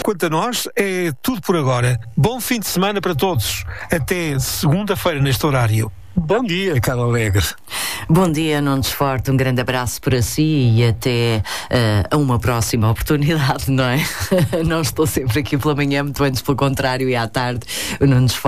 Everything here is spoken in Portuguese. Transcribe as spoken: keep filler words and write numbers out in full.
quanto a nós, é tudo por agora. Bom fim de semana para todos. Até segunda-feira neste horário. Bom dia, Carla Alegre. Bom dia, Nuno Forte. Um grande abraço para si e até uh, a uma próxima oportunidade, não é? Não estou sempre aqui pela manhã, muito antes pelo contrário, e à tarde. O Nuno